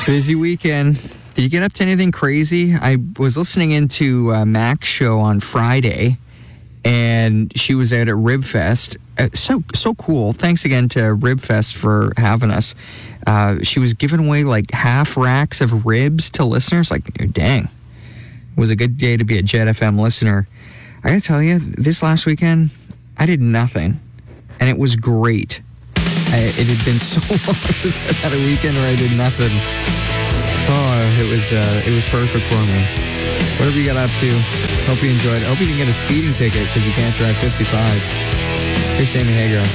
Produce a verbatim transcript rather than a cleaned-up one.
Busy weekend. Did you get up to anything crazy? I was listening into uh, Mac's show on Friday, and she was out at Ribfest. Uh, so so cool. Thanks again to Ribfest for having us. Uh, she was giving away like half racks of ribs to listeners. Like, dang. It was a good day to be a Jet F M listener. I gotta tell you, this last weekend, I did nothing, and it was great. I, it had been so long since I had a weekend where I did nothing. Oh, it was uh, it was perfect for me. Whatever you got up to, hope you enjoyed it. Hope you didn't get a speeding ticket because you can't drive fifty-five. Hey, Sammy Hagar.